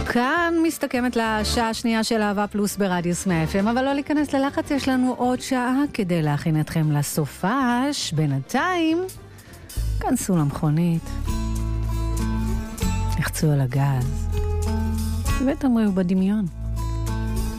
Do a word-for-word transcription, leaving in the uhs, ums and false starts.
כאן מסתכמת לשעה השנייה של אהבה פלוס ברדיוס מאה אף אם, אבל לא להיכנס ללחץ, יש לנו עוד שעה כדי להכין אתכם לסופש. בינתיים, כנסו למכונית, לחצו על הגז ותמריאו בדמיון.